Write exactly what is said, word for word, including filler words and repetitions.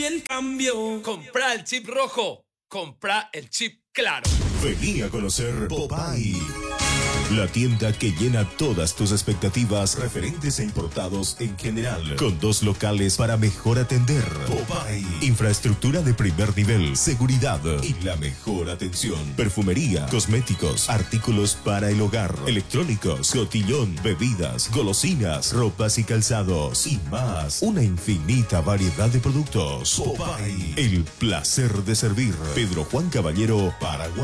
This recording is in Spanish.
el cambio. Compra el chip rojo. Compra el chip claro. Vení a conocer Popeye, la tienda que llena todas tus expectativas referentes e importados en general, con dos locales para mejor atender. Popeye, infraestructura de primer nivel, seguridad y la mejor atención. Perfumería, cosméticos, artículos para el hogar, electrónicos, cotillón, bebidas, golosinas, ropas y calzados y más. Una infinita variedad de productos. Popeye, el placer de servir. Pedro Juan Caballero, Paraguay.